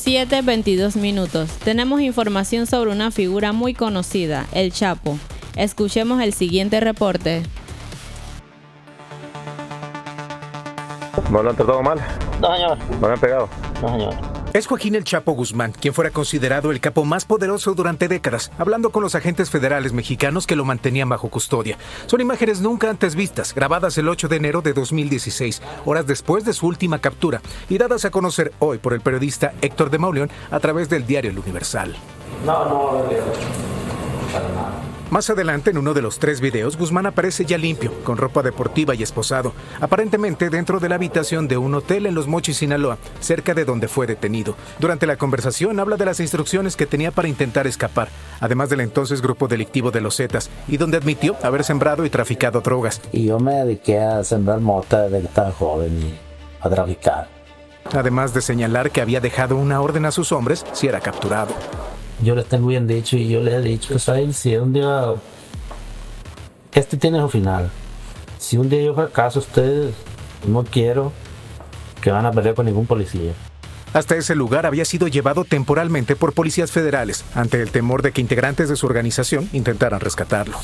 7:22. Tenemos información sobre una figura muy conocida, el Chapo. Escuchemos el siguiente reporte. ¿No lo han tratado mal? No, señor. ¿No le han pegado? No, señor. Es Joaquín El Chapo Guzmán, quien fuera considerado el capo más poderoso durante décadas, hablando con los agentes federales mexicanos que lo mantenían bajo custodia. Son imágenes nunca antes vistas, grabadas el 8 de enero de 2016, horas después de su última captura, y dadas a conocer hoy por el periodista Héctor de Mauleón a través del diario El Universal. No. Más adelante, en uno de los 3 videos, Guzmán aparece ya limpio, con ropa deportiva y esposado, aparentemente dentro de la habitación de un hotel en Los Mochis, Sinaloa, cerca de donde fue detenido. Durante la conversación habla de las instrucciones que tenía para intentar escapar, además del entonces grupo delictivo de los Zetas, y donde admitió haber sembrado y traficado drogas. Y yo me dediqué a sembrar mota desde que estaba joven y a traficar. Además de señalar que había dejado una orden a sus hombres si era capturado. Yo les tengo bien dicho y yo les he dicho, ¿saben? Si un día este tiene su final, si un día yo fracaso, ustedes no quiero que van a pelear con ningún policía. Hasta ese lugar había sido llevado temporalmente por policías federales, ante el temor de que integrantes de su organización intentaran rescatarlo.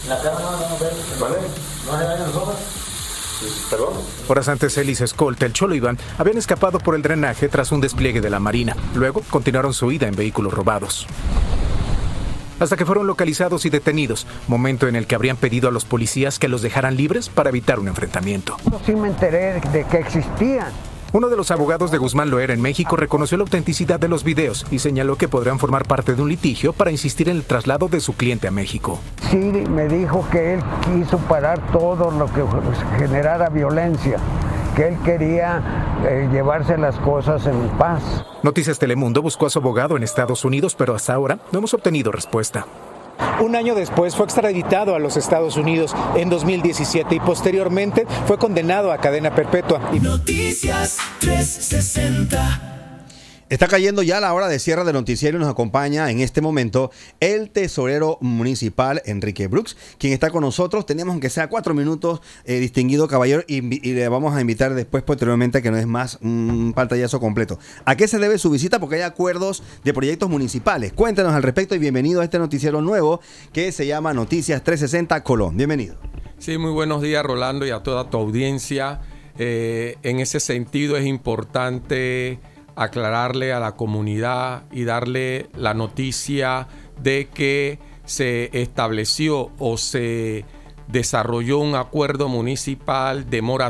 ¿Perdón? Horas antes, él y su escolta, el Cholo Iván, habían escapado por el drenaje tras un despliegue de la Marina. Luego continuaron su huida en vehículos robados, hasta que fueron localizados y detenidos, momento en el que habrían pedido a los policías que los dejaran libres para evitar un enfrentamiento. Sí me enteré de que existían. Uno de los abogados de Guzmán Loera en México reconoció la autenticidad de los videos y señaló que podrían formar parte de un litigio para insistir en el traslado de su cliente a México. Sí, me dijo que él quiso parar todo lo que generara violencia, que él quería llevarse las cosas en paz. Noticias Telemundo buscó a su abogado en Estados Unidos, pero hasta ahora no hemos obtenido respuesta. Un año después fue extraditado a los Estados Unidos en 2017 y posteriormente fue condenado a cadena perpetua. Noticias 360. Está cayendo ya la hora de cierre del noticiero y nos acompaña en este momento el tesorero municipal Enrique Brooks, quien está con nosotros. Tenemos aunque sea 4 minutos, distinguido caballero, y le vamos a invitar después posteriormente a que nos des más un pantallazo completo. ¿A qué se debe su visita? Porque hay acuerdos de proyectos municipales. Cuéntanos al respecto y bienvenido a este noticiero nuevo que se llama Noticias 360 Colón. Bienvenido. Sí, muy buenos días, Rolando, y a toda tu audiencia. En ese sentido es importante aclararle a la comunidad y darle la noticia de que se estableció o se desarrolló un acuerdo municipal de moratoria